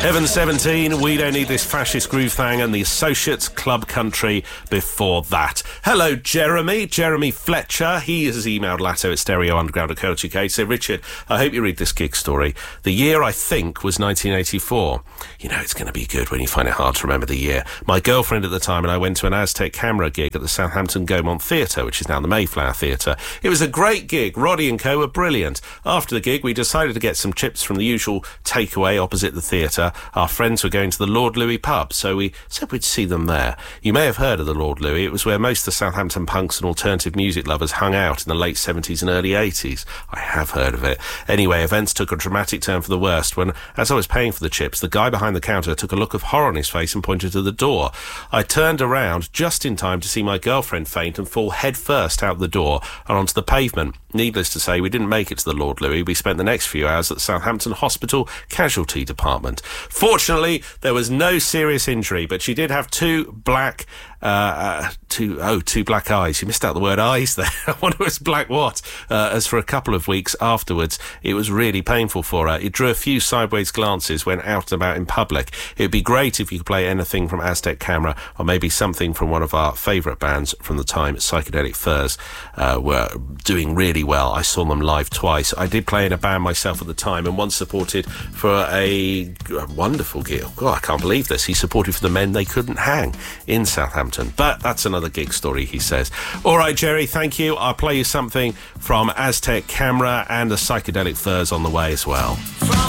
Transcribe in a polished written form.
Heaven 17, We Don't Need This Fascist Groove Thang, and the Associates Club Country before that. Hello, Jeremy Fletcher. He has emailed Latto at stereounderground.co.uk. So, Richard, I hope you read this gig story. The year, I think, was 1984. You know, it's going to be good when you find it hard to remember the year. My girlfriend at the time and I went to an Aztec Camera gig at the Southampton Gaumont Theatre, which is now the Mayflower Theatre. It was a great gig. Roddy and co were brilliant. After the gig, we decided to get some chips from the usual takeaway opposite the theatre. Our friends were going to the Lord Louis pub, so we said we'd see them there. You may have heard of the Lord Louis. It was where most of the Southampton punks and alternative music lovers hung out in the late 70s and early 80s. I have heard of it. Anyway, events took a dramatic turn for the worst when, as I was paying for the chips, the guy behind the counter took a look of horror on his face and pointed to the door. I turned around just in time to see my girlfriend faint and fall head first out the door and onto the pavement. Needless to say, we didn't make it to the Lord Louis. We spent the next few hours at the Southampton Hospital Casualty Department. Fortunately, there was no serious injury, but she did have two black eyes. You missed out the word eyes there. I wonder it was black what? As for a couple of weeks afterwards, it was really painful for her. It drew a few sideways glances when out and about in public. It would be great if you could play anything from Aztec Camera, or maybe something from one of our favourite bands from the time, Psychedelic Furs, were doing really well. I saw them live twice. I did play in a band myself at the time, and once supported for a wonderful gig. God, I can't believe this. He supported for the Men They Couldn't Hang in Southampton. But that's another gig story, he says. All right, Jerry, thank you. I'll play you something from Aztec Camera and the Psychedelic Furs on the way as well.